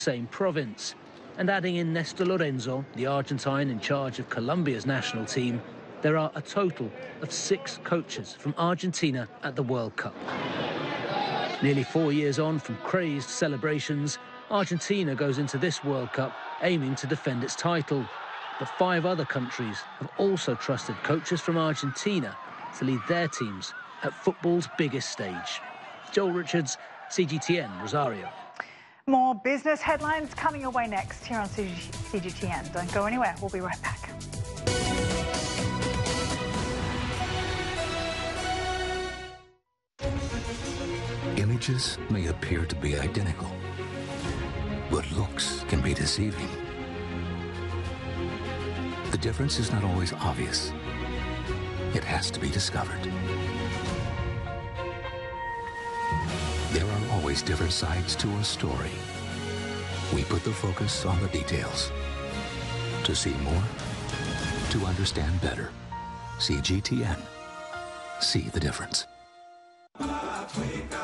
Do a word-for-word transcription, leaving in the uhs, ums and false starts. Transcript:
same province. And adding in Néstor Lorenzo, the Argentine in charge of Colombia's national team, there are a total of six coaches from Argentina at the World Cup. Nearly four years on from crazed celebrations, Argentina goes into this World Cup aiming to defend its title. But five other countries have also trusted coaches from Argentina to lead their teams at football's biggest stage. Joel Richards, C G T N, Rosario. More business headlines coming your way next here on C G T N. Don't go anywhere. We'll be right back. Images may appear to be identical, but looks can be deceiving. The difference is not always obvious. It has to be discovered. There are always different sides to a story. We put the focus on the details. To see more, to understand better. C G T N. See the difference. Africa.